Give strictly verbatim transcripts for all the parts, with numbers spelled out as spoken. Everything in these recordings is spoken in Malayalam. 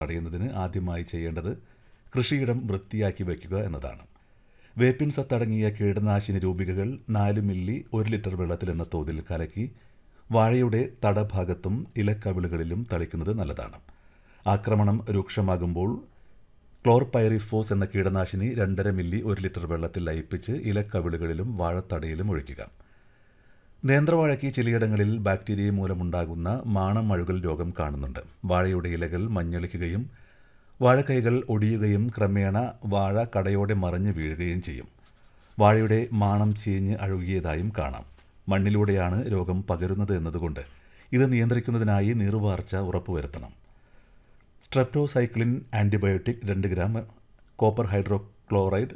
തടയുന്നതിന് ആദ്യമായി ചെയ്യേണ്ടത് കൃഷിയിടം വൃത്തിയാക്കി വയ്ക്കുക എന്നതാണ്. വേപ്പിൻ സത്തടങ്ങിയ കീടനാശിനി രൂപികകൾ നാല് മില്ലി ഒരു ലിറ്റർ വെള്ളത്തിൽ എന്ന തോതിൽ കലക്കി വാഴയുടെ തടഭാഗത്തും ഇലക്കവിളുകളിലും തളിക്കുന്നത് നല്ലതാണ്. ആക്രമണം രൂക്ഷമാകുമ്പോൾ ക്ലോർപൈറിഫോസ് എന്ന കീടനാശിനി രണ്ടര മില്ലി ഒരു ലിറ്റർ വെള്ളത്തിൽ ലയിപ്പിച്ച് ഇലക്കവിളുകളിലും വാഴത്തടയിലും ഒഴിക്കുക. നേന്ത്രവാഴയ്ക്ക് ചിലയിടങ്ങളിൽ ബാക്ടീരിയ മൂലമുണ്ടാകുന്ന മാണമഴുകൽ രോഗം കാണുന്നുണ്ട്. വാഴയുടെ ഇലകൾ മഞ്ഞളിക്കുകയും വാഴക്കൈകൾ ഒടിയുകയും ക്രമേണ വാഴ കടയോടെ മറിഞ്ഞു വീഴുകയും ചെയ്യും. വാഴയുടെ മാണം ചീഞ്ഞ് അഴുകിയതായും കാണാം. മണ്ണിലൂടെയാണ് രോഗം പകരുന്നത് എന്നതുകൊണ്ട് ഇത് നിയന്ത്രിക്കുന്നതിനായി നീർവാർച്ച ഉറപ്പുവരുത്തണം. സ്ട്രെപ്റ്റോസൈക്ലിൻ ആൻറ്റിബയോട്ടിക് രണ്ട് ഗ്രാം, കോപ്പർ ഹൈഡ്രോക്ലോറൈഡ്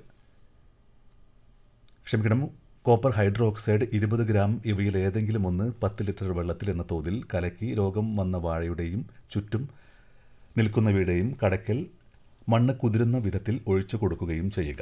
ക്ഷമിക്കണം കോപ്പർ ഹൈഡ്രോക്സൈഡ് ഇരുപത് ഗ്രാം ഇവയിൽ ഏതെങ്കിലും ഒന്ന് പത്ത് ലിറ്റർ വെള്ളത്തിൽ എന്ന തോതിൽ കലക്കി രോഗം വന്ന വാഴയുടെയും ചുറ്റും നിൽക്കുന്നവയുടെയും കടയ്ക്കൽ മണ്ണ് കുതിരുന്ന വിധത്തിൽ ഒഴിച്ചു കൊടുക്കുകയും ചെയ്യുക.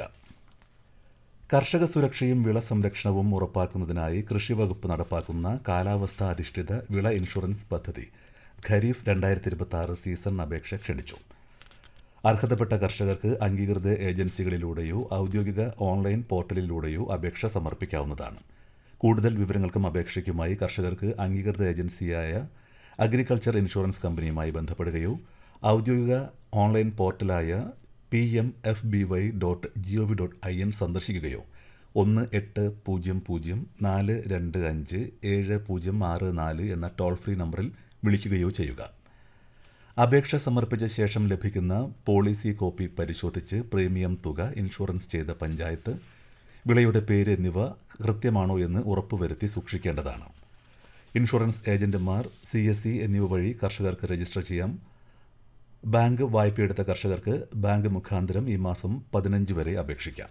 കർഷക സുരക്ഷയും വിള സംരക്ഷണവും ഉറപ്പാക്കുന്നതിനായി കൃഷിവകുപ്പ് നടപ്പാക്കുന്ന കാലാവസ്ഥാ അധിഷ്ഠിത വിള ഇൻഷുറൻസ് പദ്ധതി ഖരീഫ് രണ്ടായിരത്തി ഇരുപത്തി ആറ് സീസൺ അപേക്ഷ ക്ഷണിച്ചു. അർഹതപ്പെട്ട കർഷകർക്ക് അംഗീകൃത ഏജൻസികളിലൂടെയോ ഔദ്യോഗിക ഓൺലൈൻ പോർട്ടലിലൂടെയോ അപേക്ഷ സമർപ്പിക്കാവുന്നതാണ്. കൂടുതൽ വിവരങ്ങൾക്കും അപേക്ഷയ്ക്കുമായി കർഷകർക്ക് അംഗീകൃത ഏജൻസിയായ അഗ്രികൾച്ചർ ഇൻഷുറൻസ് കമ്പനിയുമായി ബന്ധപ്പെടുകയോ ഔദ്യോഗിക online പോർട്ടലായ P M F B Y dot G O V dot I N സന്ദർശിക്കുകയോ ഒന്ന് എട്ട് പൂജ്യം പൂജ്യം നാല് രണ്ട് അഞ്ച് ഏഴ് പൂജ്യം ആറ് നാല് എന്ന ടോൾ ഫ്രീ നമ്പറിൽ വിളിക്കുകയോ ചെയ്യുക. അപേക്ഷ സമർപ്പിച്ച ശേഷം ലഭിക്കുന്ന പോളിസി കോപ്പി പരിശോധിച്ച് പ്രീമിയം തുക, ഇൻഷുറൻസ് ചെയ്ത പഞ്ചായത്ത്, വിളയുടെ പേര് എന്നിവ കൃത്യമാണോ എന്ന് ഉറപ്പുവരുത്തി സൂക്ഷിക്കേണ്ടതാണ്. ഇൻഷുറൻസ് ഏജന്റുമാർ, സി എസ് സി എന്നിവ വഴി കർഷകർക്ക് രജിസ്റ്റർ ചെയ്യാം. ബാങ്ക് വായ്പയെടുത്ത കർഷകർക്ക് ബാങ്ക് മുഖാന്തരം ഈ മാസം പതിനഞ്ച് വരെ അപേക്ഷിക്കാം.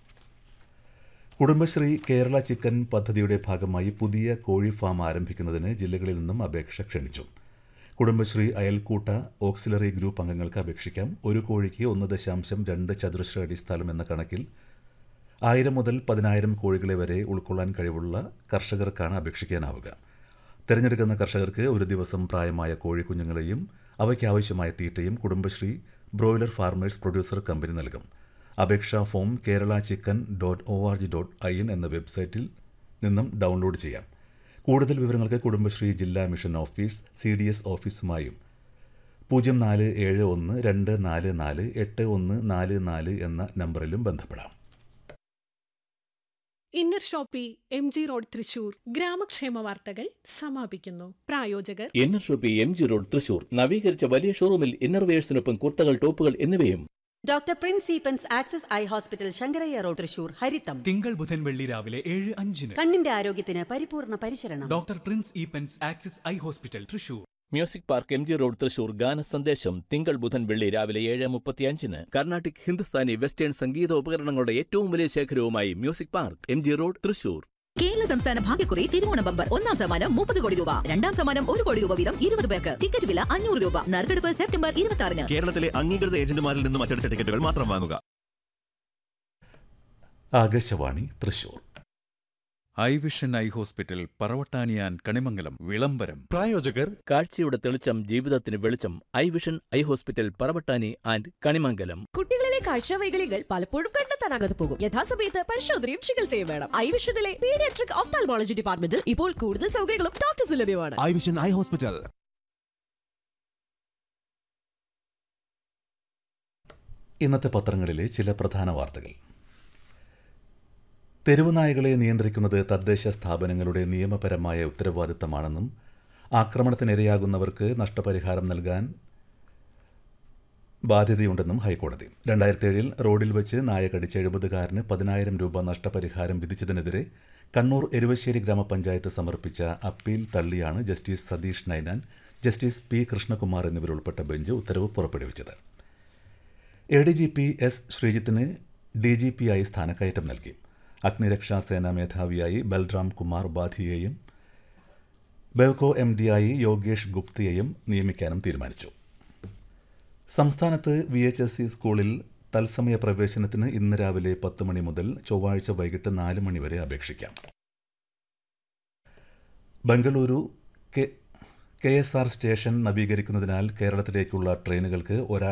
കുടുംബശ്രീ കേരള ചിക്കൻ പദ്ധതിയുടെ ഭാഗമായി പുതിയ കോഴി ഫാം ആരംഭിക്കുന്നതിന് ജില്ലകളിൽ നിന്നും അപേക്ഷ ക്ഷണിച്ചു. കുടുംബശ്രീ അയൽക്കൂട്ട ഓക്സിലറി ഗ്രൂപ്പ് അംഗങ്ങൾക്ക് അപേക്ഷിക്കാം. ഒരു കോഴിക്ക് ഒന്ന് ദശാംശം രണ്ട് ചതുരശ്ര അടി സ്ഥലം എന്ന കണക്കിൽ ആയിരം മുതൽ പതിനായിരം കോഴികളെ വരെ ഉൾക്കൊള്ളാൻ കഴിവുള്ള കർഷകർക്കാണ് അപേക്ഷിക്കാനാവുക. തിരഞ്ഞെടുക്കുന്ന കർഷകർക്ക് ഒരു ദിവസം പ്രായമായ കോഴിക്കുഞ്ഞുങ്ങളെയും അവയ്ക്കാവശ്യമായ തീറ്റയും Kudumbashree broiler farmers producer company നൽകും. അപേക്ഷാ form Kerala chicken dot O R G dot I N എന്ന വെബ്സൈറ്റിൽ നിന്നും ഡൗൺലോഡ് ചെയ്യാം. കൂടുതൽ വിവരങ്ങൾക്ക് കുടുംബശ്രീ ജില്ലാ mission office, C D S ഓഫീസുമായും പൂജ്യം നാല് ഏഴ് ഒന്ന് രണ്ട് നാല് നാല് എട്ട് ഒന്ന് നാല് നാല് എന്ന നമ്പറിലും ബന്ധപ്പെടാം. Inner Shopee M G road Thrissur ഗ്രാമക്ഷേമ വാർത്തകൾ സമാപിക്കുന്നു. പ്രായോജകർ inner Shopee M G road Thrissur. നവീകരിച്ച വലിയ ഷോറൂമിൽ ഇന്നർവെയേഴ്സിനൊപ്പം കുർത്തകൾ, ടോപ്പുകൾ എന്നിവയും. Doctor Prince Eappen's access eye hospital, Sankaraiah road Thrissur. ഹരിതം തിങ്കൾ ബുധൻ വെള്ളി രാവിലെ ഏഴ് അഞ്ചിന്. കണ്ണിന്റെ ആരോഗ്യത്തിന് പരിപൂർണ പരിചരണം. Doctor Prince Eappen's access eye hospital Thrissur. Music park M G road Thrissur. ഗാന സന്ദേശം തിങ്കൾ ബുധൻ വെള്ളി രാവിലെ ഏഴ് മുപ്പത്തിയഞ്ചിന്. കർണാട്ടിക്, ഹിന്ദുസ്ഥാനി, വെസ്റ്റേൺ സംഗീത ഉപകരണങ്ങളുടെ ഏറ്റവും വലിയ ശേഖരവുമായി music park M G road Thrissur. Kerala സംസ്ഥാന ഭാഗ്യക്കുറി തിരുവോണ ബമ്പർ. ഒന്നാം സമ്മാനം മുപ്പത് കോടി രൂപ, രണ്ടാം സമ്മാനം ഒരു കോടി രൂപ വീതം ഇരുപത് പേർക്ക്. ടിക്കറ്റ് വില അഞ്ഞൂറ് രൂപ. നറുക്കെടുപ്പ് സെപ്റ്റംബർ ഇരുപത്തി ആറിന്. കേരളത്തിലെ അംഗീകൃത ഏജന്റുമാരിൽ നിന്നും മറ്റെടുത്ത ടിക്കറ്റുകൾ മാത്രം വാങ്ങുക. Akashvani Thrissur. I vision eye hospital, പറവട്ടാനിയാൻ, Kanimangalam. വിളംബരം. പ്രായോജകർ കാഴ്ചയുടെ തെളിച്ചം, ജീവിതത്തിന് വെളിച്ചം. I vision eye hospital, Paravattani and Kanimangalam. കുട്ടികളിലെ കാഴ്ചവൈകല്യങ്ങൾ പലപ്പോഴും കണ്ടെത്താനാകാതെ പോകും. യഥാസമയത്ത് പരിശോധനയും ചികിത്സയും വേണം. ഐ വിഷനിലെ പീഡിയാട്രിക് ഓഫ്താൽമോളജി ഡിപ്പാർട്ട്മെന്റിൽ ഇപ്പോൾ കൂടുതൽ സൗകര്യങ്ങളും ഡോക്ടേഴ്സ് ലഭ്യമാണ്. I vision eye hospital. ഇന്നത്തെ പത്രങ്ങളിലെ ചില പ്രധാന വാർത്തകൾ. തെരുവുനായകളെ നിയന്ത്രിക്കുന്നത് തദ്ദേശ സ്ഥാപനങ്ങളുടെ നിയമപരമായ ഉത്തരവാദിത്തമാണെന്നും ആക്രമണത്തിനിരയാകുന്നവർക്ക് നഷ്ടപരിഹാരം നൽകാൻ ബാധ്യതയുണ്ടെന്നും ഹൈക്കോടതി. രണ്ടായിരത്തി ഏഴിൽ റോഡിൽ വെച്ച് നായ കടിച്ച എഴുപതുകാരന് പതിനായിരം രൂപ നഷ്ടപരിഹാരം വിധിച്ചതിനെതിരെ കണ്ണൂർ എരുവശ്ശേരി ഗ്രാമപഞ്ചായത്ത് സമർപ്പിച്ച appeal തള്ളിയാണ് justice Satheesh Ninan, justice P Krishnakumar എന്നിവരുൾപ്പെട്ട bench ഉത്തരവ് പുറപ്പെടുവിച്ചത്. A D G P S ശ്രീജിത്തിന് D G P ആയി സ്ഥാനക്കയറ്റം നൽകി. അഗ്നിരക്ഷാസേന മേധാവിയായി ബൽറാം കുമാർ ഉപാധ്യയെയും ബെവ്കോ എം ഡിയായി യോഗേഷ് ഗുപ്തയെയും നിയമിക്കാനും തീരുമാനിച്ചു. സംസ്ഥാനത്ത് വി എച്ച് എസ് സി സ്കൂളിൽ തത്സമയ പ്രവേശനത്തിന് ഇന്ന് രാവിലെ പത്ത് മണി മുതൽ ചൊവ്വാഴ്ച വൈകിട്ട് നാല് മണി വരെ അപേക്ഷിക്കാം. Bengaluru K S R station നവീകരിക്കുന്നതിനാൽ കേരളത്തിലേക്കുള്ള ട്രെയിനുകൾക്ക് ഒരാഴ്ച